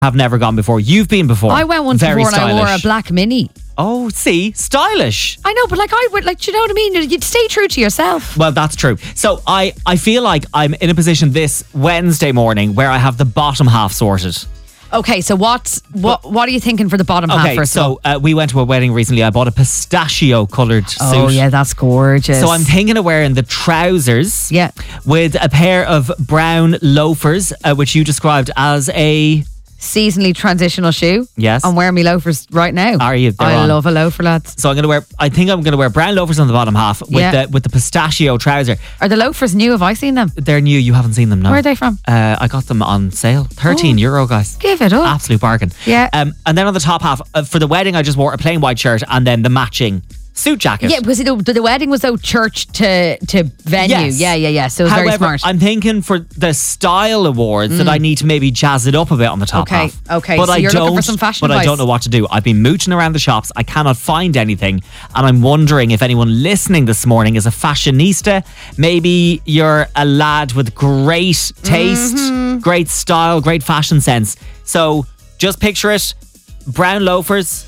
have never gone before. You've been before. I went once Very before and stylish. I wore a black Mini. Oh, see, stylish. I know, but like I would, like, do you know what I mean? You'd stay true to yourself. Well, that's true. So I feel like I'm in a position this Wednesday morning where I have the bottom half sorted. Okay, so what are you thinking for the bottom half first of all? We went to a wedding recently. I bought a pistachio coloured suit. Oh yeah, that's gorgeous. So I'm thinking of wearing the trousers, Yeah. with a pair of brown loafers, which you described as a... seasonally transitional shoe. Yes. I'm wearing my loafers right now. Are you? They're I on. love a loafer, lads. So I think I'm going to wear brown loafers on the bottom half with the pistachio trouser. Are the loafers new? Have I seen them? They're new. You haven't seen them, no. Where are they from? I got them on sale. €13, guys. Give it up. Absolute bargain. Yeah. And then on the top half, for the wedding, I just wore a plain white shirt and then the matching suit jacket. Yeah, because the wedding was though church to venue. Yes. Yeah. So it was However, very smart. I'm thinking for the style awards that I need to maybe jazz it up a bit on the top half. Okay. But So you're looking for some fashion But I advice. don't know what to do. I've been mooching around the shops. I cannot find anything. And I'm wondering if anyone listening this morning is a fashionista. Maybe you're a lad with great taste, great style, great fashion sense. So just picture it. Brown loafers,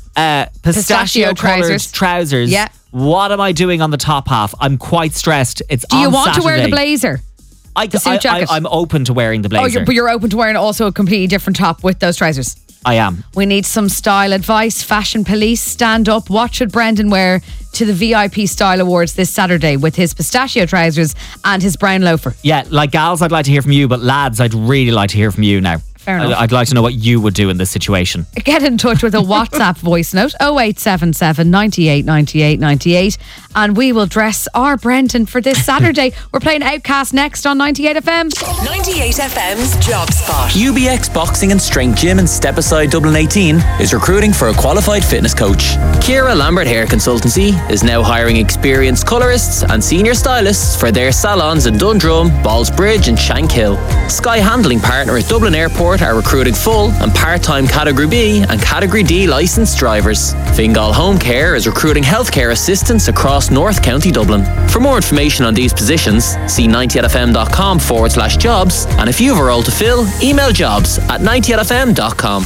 pistachio coloured trousers. Yeah. What am I doing on the top half? I'm quite stressed. It's Do you on want to wear the Saturday. blazer? The suit jacket? I'm open to wearing the blazer. But you're open to wearing also a completely different top with those trousers. I am. We need some style advice. Fashion police, stand up. What should Brendan wear to the VIP Style Awards this Saturday with his pistachio trousers and his brown loafer? Yeah, like gals, I'd like to hear from you, but lads, I'd really like to hear from you now. Fair enough. I'd like to know what you would do in this situation. Get in touch with a WhatsApp voice note 0877 98 98 98 and we will dress our Brendan for this Saturday. We're playing Outcast next on 98 FM. 98 FM's Job Spot. UBX Boxing and Strength Gym in Stepaside, Dublin 18 is recruiting for a qualified fitness coach. Kira Lambert Hair Consultancy is now hiring experienced colourists and senior stylists for their salons in Dundrum, Ballsbridge and Shankill. Sky Handling Partner at Dublin Airport are recruiting full and part-time Category B and Category D licensed drivers. Fingal Home Care is recruiting healthcare assistants across North County Dublin. For more information on these positions, see 98fm.com/jobs, and if you have a role to fill, email jobs@98fm.com.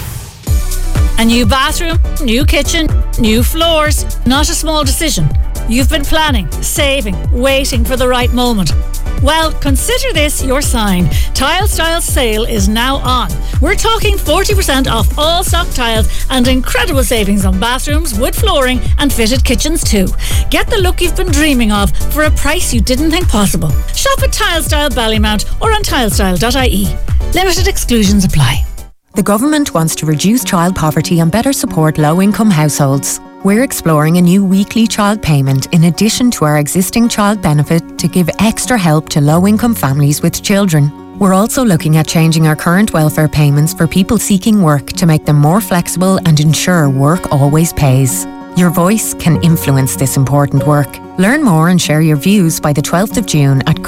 A new bathroom, new kitchen, new floors. Not a small decision. You've been planning, saving, waiting for the right moment. Well, consider this your sign. Tile Styles sale is now on. We're talking 40% off all stock tiles and incredible savings on bathrooms, wood flooring and fitted kitchens too. Get the look you've been dreaming of for a price you didn't think possible. Shop at Tile Style Ballymount or on tilestyle.ie. Limited exclusions apply. The government wants to reduce child poverty and better support low-income households. We're exploring a new weekly child payment in addition to our existing child benefit to give extra help to low-income families with children. We're also looking at changing our current welfare payments for people seeking work to make them more flexible and ensure work always pays. Your voice can influence this important work. Learn more and share your views by the 12th of June at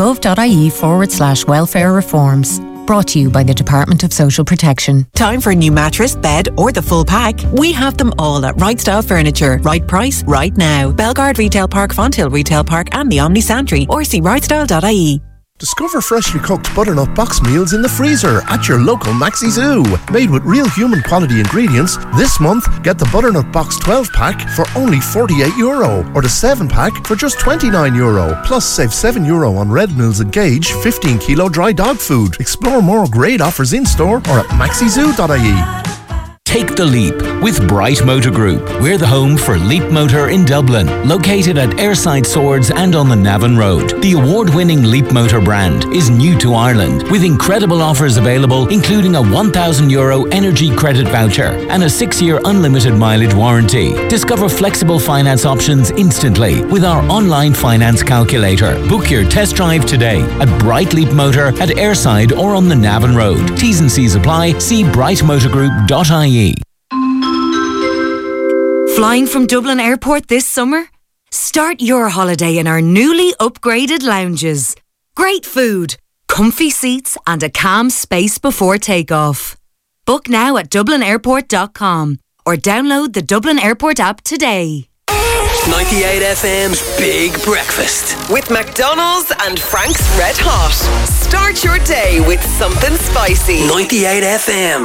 gov.ie/welfare reforms. Brought to you by the Department of Social Protection. Time for a new mattress, bed or the full pack? We have them all at Right Style Furniture. Right price, right now. Belgard Retail Park, Fonthill Retail Park and the Omni Santry, or see rightstyle.ie. Discover freshly cooked butternut box meals in the freezer at your local Maxi Zoo. Made with real human quality ingredients, this month get the butternut box 12-pack for only €48 or the 7-pack for just €29. Plus save €7 on Red Mills Engage 15-kilo dry dog food. Explore more great offers in store or at maxizoo.ie. Take the leap with Bright Motor Group. We're the home for Leap Motor in Dublin, located at Airside Swords and on the Navan Road. The award-winning Leap Motor brand is new to Ireland, with incredible offers available, including a €1,000 energy credit voucher and a 6-year unlimited mileage warranty. Discover flexible finance options instantly with our online finance calculator. Book your test drive today at Bright Leap Motor at Airside or on the Navan Road. T's and C's apply. See brightmotorgroup.ie. Flying from Dublin Airport this summer? Start your holiday in our newly upgraded lounges. Great food, comfy seats and a calm space before takeoff. Book now at dublinairport.com or download the Dublin Airport app today. 98 FM's Big Breakfast. With McDonald's and Frank's Red Hot. Start your day with something spicy. 98 FM.